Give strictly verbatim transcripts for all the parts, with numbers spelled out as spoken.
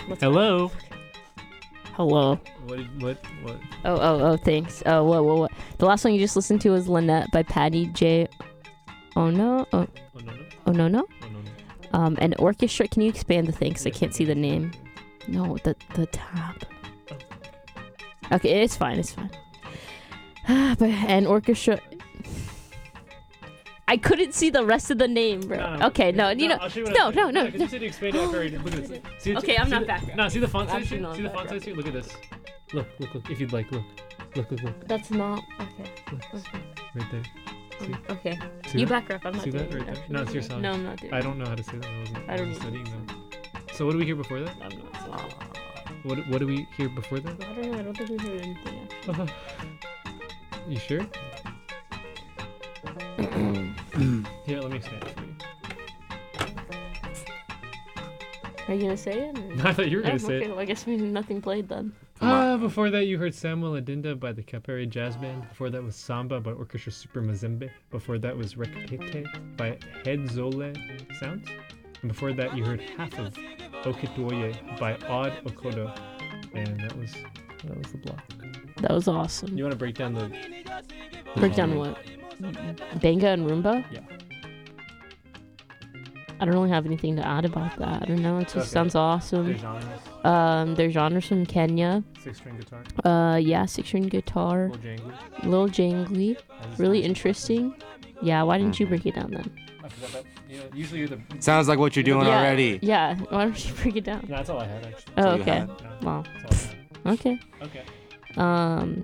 Let's Hello. Go. Hello. What? What? What? Oh, oh, oh, thanks. Oh, what, what, what? The last song you just listened to was Lynette by Patty J. Oh, no. Oh, Oh no no. oh no, no. Oh no no. Um, an orchestra. Can you expand the thing? Cause I Yes, can't see the can. name. No, the the tab. Okay, it's fine. It's fine. But an orchestra. I couldn't see the rest of the name, bro. No, no, okay, no, you know, I'll show you what no, I said. no, no, Because no. you said to expand it after I did. Look at this. See, Okay, I'm see not the, background. No, see the font size Actually, here? no, See the I'm font size here? Look at this. Look, look, look. If you'd like, look. Look, look, look. That's not okay. Look. Okay. Right there. See? Okay. See You that? back up. I'm not See doing that it, right there? actually. No, it's your song. No, I'm not doing I it. don't know how to say that. I wasn't, I I don't wasn't know. studying that. So what do we hear before that? I'm not. What What do we hear before that? I don't know. I don't think we heard anything. Actually. You sure? Here, let me expand it for you. Are you gonna say it? Or? I thought you were gonna Oh, say okay. it. Well, I guess we nothing played then. Ah, before that you heard Samuel Adinda by the Capere Jazz Band. Before that was Samba by Orchestra Super Mazembe. Before that was Rekpete by Head Zole Sounds. And before that you heard half of Okitoye by Odd Okodo. And that was that was the block. That was awesome. You want to break down the, the Break down genre? what? Benga and Roomba? Yeah. I don't really have anything to add about that. I don't know. It just Okay. sounds awesome. Their genres. Um, their genres from Kenya. Six string guitar. Uh, yeah, six-string guitar. Little jangly. Little jangly. Really interesting. Yeah, why didn't you break it down then? I forgot that. You know, usually you're the. Sounds like what you're doing yeah, already. Yeah, why don't you break it down? No, that's all I had actually. Oh, all you okay. had? No, Wow. that's all Okay. I had. Okay. Um,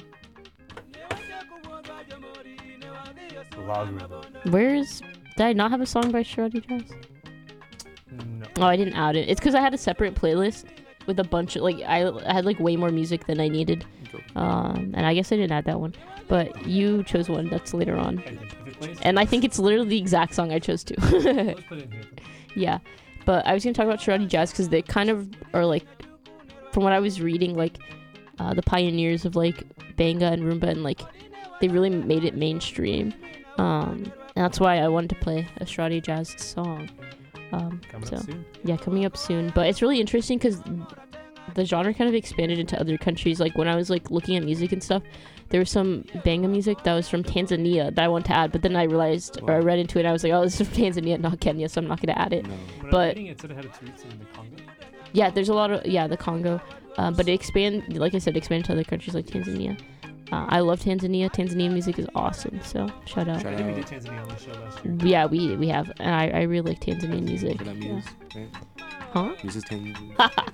Logarithm. where's... Did I not have a song by Sharadi Jazz? No. Oh, I didn't add it. It's because I had a separate playlist with a bunch of... Like, I, I had, like, way more music than I needed. Um, and I guess I didn't add that one. But you chose one that's later on. I think if it plays, And I think it's literally the exact song I chose too. let's put it in here. Yeah. But I was going to talk about Sharadi Jazz because they kind of are, like... From what I was reading, like, uh, the pioneers of, like, Benga and Roomba, and, like, they really made it mainstream. Um, and that's why I wanted to play a Sharadi Jazz song. Um, Coming so, up soon. yeah, coming up soon. But it's really interesting because the genre kind of expanded into other countries. Like, when I was, like, looking at music and stuff, there was some Benga music that was from Tanzania that I wanted to add, but then I realized, or I read into it, and I was like, oh, this is from Tanzania, not Kenya, so I'm not going to add it. No. When but- I'm reading, it said it had its roots in the Congo. Yeah, there's a lot of, yeah, the Congo. Um, but it expand, like I said, expanded to other countries like Tanzania. Uh, I love Tanzania. Tanzania music is awesome, so shout out. Shout I think we out. did Tanzania on the show last year. Yeah, we we have, and I, I really like Tanzanian music. For that Yeah. Muse, right? Huh? Muse is ten.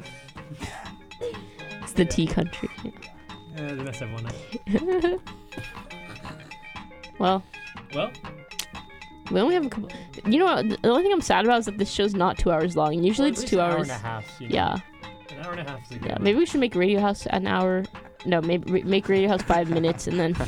It's the tea country. Yeah, the best have one up. Well, Well, we only have a couple. You know what? The only thing I'm sad about is that this show's not two hours long. Usually well, at it's least two an hours. Hour and a half. You know? Yeah, An hour and a half is a good yeah. amount. Maybe we should make Radio House an hour. No, maybe re- make Radio House five minutes and then.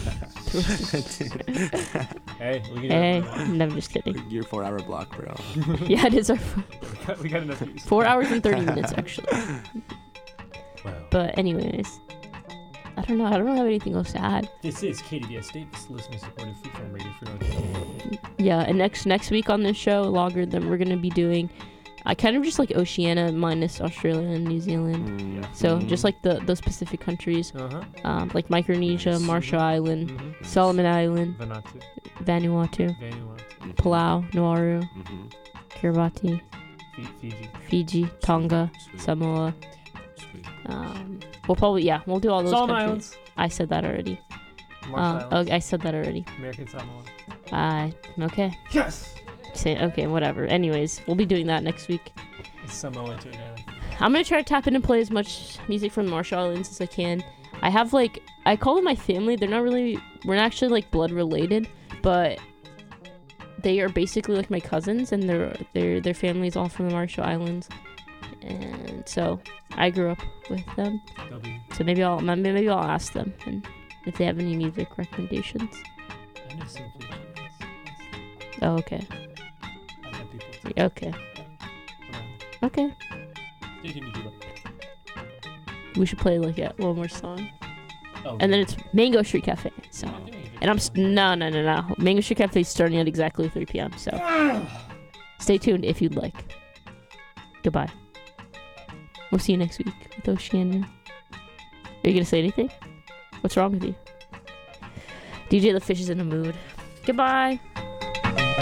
Hey, we can do Hey, that. no, I'm just kidding. Your four-hour block, bro. Yeah, it is our We got, we got enough views. four hours and thirty minutes actually. Wow. But anyways, I don't know. I don't really have anything else to add. This is K D V S Davis, listener supported freeform radio for North Carolina. Yeah, and next next week on this show, Logarithm, we're gonna be doing, I kind of just like Oceania minus Australia and New Zealand. Mm. So Mm. just like the those Pacific countries, Uh-huh. um, like Micronesia, Nice. Marshall Island, Mm-hmm. Solomon Island, Vanuatu. Vanuatu, Vanuatu. Palau, Nauru, Mhm. Kiribati, Fi- Fiji. Fiji, Tonga, Sweet. Samoa. Sweet. Um, we'll probably yeah, we'll do all those Solomon countries. Islands. I said that already. Marshall Uh, Islands. okay, I said that already. American Samoa. Uh, okay. Yes! Say okay, whatever. Anyways, we'll be doing that next week. It's Samoa to an island. I'm gonna try to tap in and play as much music from the Marshall Islands as I can. I have like I call them my family. They're not really we're not actually like blood related, but they are basically like my cousins, and their their their family's all from the Marshall Islands, and so I grew up with them. W. So maybe I'll maybe maybe I'll ask them and if they have any music recommendations. I know some Fiji. Oh, okay, I know people too. okay, Around. okay. Stay tuned if you like. We should play like yeah, one more song, Oh, and then it's Mango Street Cafe. So. And I'm st- no no no no. Mango Street Cafe is starting at exactly three p.m. So stay tuned if you'd like. Goodbye. We'll see you next week with Oceania. Are you gonna say anything? What's wrong with you? D J the Fish is in a mood. Goodbye.